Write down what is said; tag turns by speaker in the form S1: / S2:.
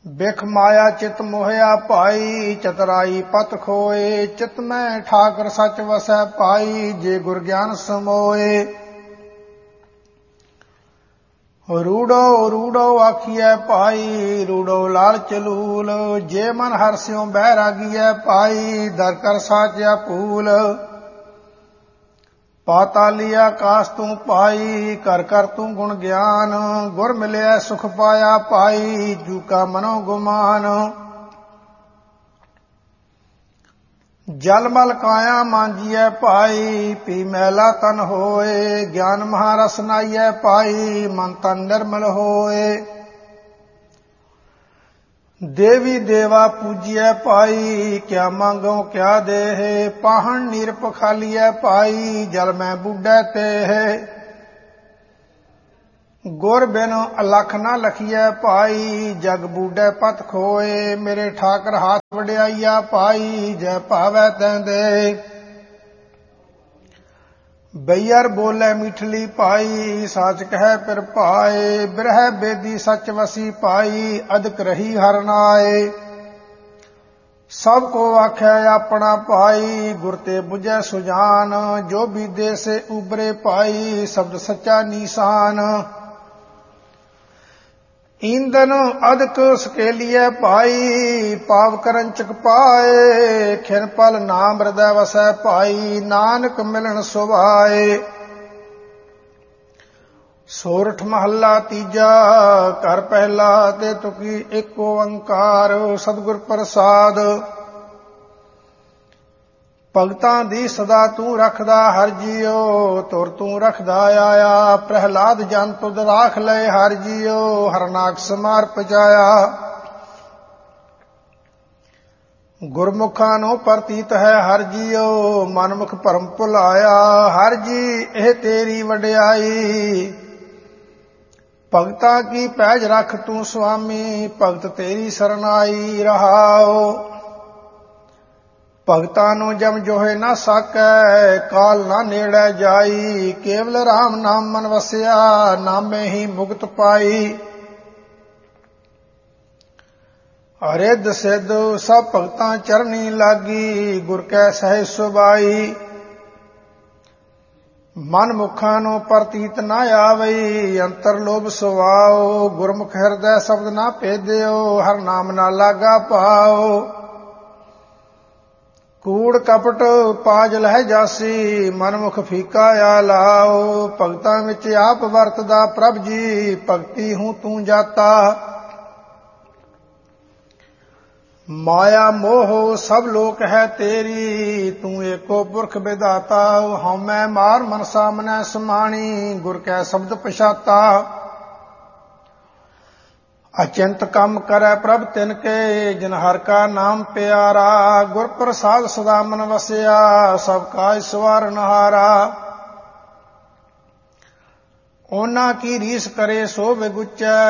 S1: ਬਿਖ ਮਾਇਆ ਚਿਤ ਮੋਹਿਆ ਭਾਈ, ਚਤਰਾਈ ਪਤ ਖੋਏ। ਚਿਤ ਮੈਂ ਠਾਕਰ ਸਚ ਵਸੈ ਪਾਈ, ਜੇ ਗੁਰ ਗਿਆਨ ਸਮੋਏ। ਰੂੜੋ ਰੂੜੋ ਆਖੀਐ ਭਾਈ, ਰੂੜੋ ਲਾਲਚ ਲੂਲ। ਜੇ ਮਨ ਹਰਿ ਸਿਉ ਬੈਰਾਗੀਐ ਪਾਈ, ਦਰ ਕਰ ਸਾਚਿਆ ਭੂਲ। ਪਾਤਾਲੀ ਆਕਾਸ ਤੂੰ ਪਾਈ, ਕਰ ਕਰ ਤੂੰ ਗੁਣ ਗਿਆਨ। ਗੁਰ ਮਿਲਿਆ ਸੁਖ ਪਾਇਆ ਭਾਈ, ਜੂਕਾ ਮਨੋ ਗੁਮਾਨ। ਜਲ ਮਲ ਕਾਇਆ ਮਾਂਜੀਐ ਭਾਈ, ਪੀ ਮੈਲਾ ਤਨ ਹੋਏ। ਗਿਆਨ ਮਹਾਰਸ ਨਾਈਐ ਭਾਈ, ਮਨ ਤਨ ਨਿਰਮਲ ਹੋਏ। ਦੇਵੀ ਦੇਵਾ ਪੂਜੀਐ ਭਾਈ, ਕਿਆ ਮੰਗੋ ਕਿਆ ਦੇਹ। ਪਾਹਣ ਨੀਰਪ ਖਾਲੀਐ ਭਾਈ, ਜਲ ਮੈਂ ਬੁੱਢੈ ਤੇਹ। ਗੁਰ ਬਿਨ ਅਲਖ ਨਾ ਲਖੀਐ ਭਾਈ, ਜਗ ਬੂਢੈ ਪਤ ਖੋਏ। ਮੇਰੇ ਠਾਕਰ ਹਾਥ ਵਡਿਆਈਆ ਭਾਈ, ਜੈ ਭਾਵੈ ਤੈਂ ਦੇ। ਬਈਅਰ ਬੋਲੇ ਮੀਠਲੀ ਭਾਈ, ਸਾਚ ਕਹਿ ਪਿਰ ਭਾਏ। ਬਿਰਹਿ ਬੇਦੀ ਸਚ ਵਸੀ ਭਾਈ, ਅਦਕ ਰਹੀ ਹਰਿ ਨਾਏ। ਸਭ ਕੋ ਆਖਿਆ ਆਪਣਾ ਭਾਈ, ਗੁਰ ਤੇ ਬੁਝੈ ਸੁਜਾਨ। ਜੋ ਬੀਦੇ ਸੇ ਉਬਰੇ ਭਾਈ, ਸ਼ਬਦ ਸੱਚਾ ਨੀਸਾਨ। ਈਂਦਨ ਅਦਕ ਸਕੇਲੀਐ ਭਾਈ, ਪਾਵ ਕਰਨ ਚਕ ਪਾਏ। ਖਿਨ ਪਲ ਨਾਮ ਹਿਰਦੈ ਵਸੈ ਭਾਈ, ਨਾਨਕ ਮਿਲਣ ਸੁਭਾਏ। ਸੋਰਠ ਮਹੱਲਾ ਤੀਜਾ, ਘਰ ਪਹਿਲਾ ਤੇ ਤੁਕੀ ਏਕ ਓੰਕਾਰ। ਸਤਿਗੁਰ ਪ੍ਰਸਾਦ। ਭਗਤਾਂ ਦੀ ਸਦਾ ਤੂੰ ਰੱਖਦਾ ਹਰਿ ਜੀਓ, ਤੁਰ ਤੂੰ ਰੱਖਦਾ ਆਇਆ। ਪ੍ਰਹਿਲਾਦ ਜਨ ਤੁਧ ਰਾਖ ਲਏ ਹਰਿ ਜੀਓ, ਹਰਨਾਕ ਸਮਾਰ ਪਜਾਇਆ। ਗੁਰਮੁਖਾਂ ਨੂੰ ਪ੍ਰਤੀਤ ਹੈ ਹਰਿ ਜੀਓ, ਮਨਮੁਖ ਭਰਮ ਭੁਲਾਇਆ। ਹਰਿ ਜੀ ਇਹ ਤੇਰੀ ਵਡਿਆਈ, ਭਗਤਾਂ ਕੀ ਪੈਜ ਰੱਖ ਤੂੰ ਸੁਆਮੀ। ਭਗਤ ਤੇਰੀ ਸਰਨਾਈ ਰਹਾਓ। ਭਗਤਾਂ ਨੂੰ ਜਮ ਜੋਹੇ ਨਾ ਸਾਕੈ, ਕਾਲ ਨਾ ਨੇੜੇ ਜਾਈ। ਕੇਵਲ ਰਾਮ ਨਾਮ ਮਨ ਵਸਿਆ, ਨਾਮੇ ਹੀ ਮੁਕਤ ਪਾਈ। ਰਿੱਧ ਸਿੱਧ ਸਭ ਭਗਤਾਂ ਚਰਨੀ ਲਾਗੀ, ਗੁਰ ਕੈ ਸਹਿ ਸੁਭਾਈ। ਮਨ ਮੁਖਾਂ ਨੂੰ ਪ੍ਰਤੀਤ ਨਾ ਆਵਈ, ਅੰਤਰ ਲੋਭ ਸੁਆਓ। ਗੁਰਮੁਖ ਹਿਰਦੈ ਸ਼ਬਦ ਨਾ ਭੇਦਿਓ, ਹਰ ਨਾਮ ਨਾ ਲਾਗਾ ਪਾਓ। ਕੂੜ ਕਪਟ ਪਾਜ ਲਹਿ ਜਾਸੀ, ਮਨਮੁਖ ਫੀਕਾ ਆ ਲਾਓ। ਭਗਤਾਂ ਵਿੱਚ ਆਪ ਵਰਤਦਾ ਪ੍ਰਭ ਜੀ, ਭਗਤੀ ਹੂੰ ਤੂੰ ਜਾਤਾ। ਮਾਇਆ ਮੋਹ ਸਭ ਲੋਕ ਹੈ ਤੇਰੀ, ਤੂੰ ਏਕੋ ਪੁਰਖ ਵਿਧਾਤਾ। ਹਉਮੈ ਮਾਰ ਮਨ ਸਾਮਨੈ ਸਮਾਣੀ, ਗੁਰ ਕੈ ਸ਼ਬਦ ਪਛਾਤਾ। ਅਚਿੰਤ ਕੰਮ ਕਰੈ ਪ੍ਰਭ ਤਿਨ ਕੇ, ਜਿਨ ਹਰਿ ਕਾ ਨਾਮ ਪਿਆਰਾ। ਗੁਰ ਪ੍ਰਸਾਦ ਸਦਾ ਮਨ ਵਸਿਆ, ਸਭ ਕਾਜ ਸਵਾਰਨ ਹਾਰਾ। ਉਹਨਾਂ ਕੀ ਰੀਸ ਕਰੇ ਸੋ ਵਿਗੁਚੈ,